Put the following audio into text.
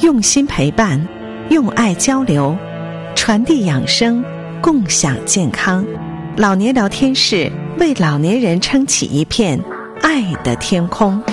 用心陪伴，用爱交流，传递养生，共享健康。老年聊天室为老年人撑起一片爱的天空。